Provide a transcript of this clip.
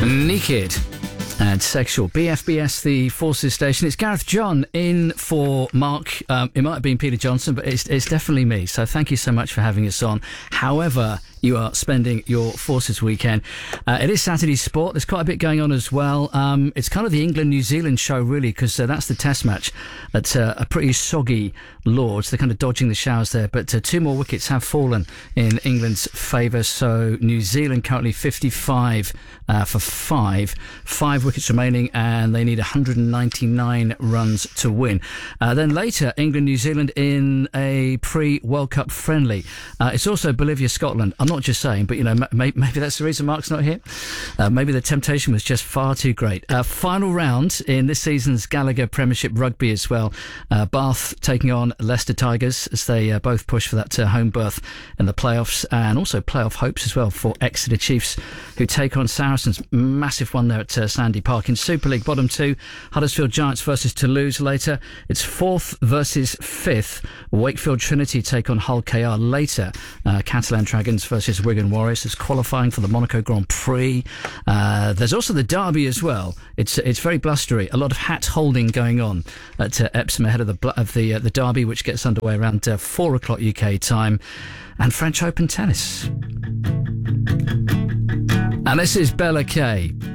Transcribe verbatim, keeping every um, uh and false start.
Naked and Sexual. B F B S, the Forces Station. It's Gareth John in for Mark. Um, it might have been Peter Johnson, but it's, it's definitely me. So thank you so much for having us on. However you are spending your Forces weekend. Uh, it is Saturday Sport. There's quite a bit going on as well. Um, it's kind of the England-New Zealand show, really, because uh, that's the test match at uh, a pretty soggy Lords. They're kind of dodging the showers there, but uh, two more wickets have fallen in England's favour. So New Zealand currently fifty-five uh, for five. Five wickets remaining, and they need one hundred ninety-nine runs to win. Uh, then later, England-New Zealand in a pre-World Cup friendly. Uh, it's also Bolivia-Scotland. I'm not just saying, but, you know, maybe, maybe that's the reason Mark's not here. Uh, maybe the temptation was just far too great. Uh, final round in this season's Gallagher Premiership Rugby as well. Uh, Bath taking on Leicester Tigers as they uh, both push for that uh, home berth in the playoffs, and also playoff hopes as well for Exeter Chiefs, who take on Saracens. Massive one there at uh, Sandy Park. In Super League bottom two, Huddersfield Giants versus Toulouse later. It's fourth versus fifth. Wakefield Trinity take on Hull K R later. Uh, Catalan Dragons versus Wigan Warriors. It's qualifying for the Monaco Grand Prix. Uh, there's also the Derby as well. It's it's very blustery. A lot of hat holding going on at uh, Epsom ahead of the of the uh, the Derby, which gets underway around uh, four o'clock U K time, and French Open tennis. And this is Bella Kay.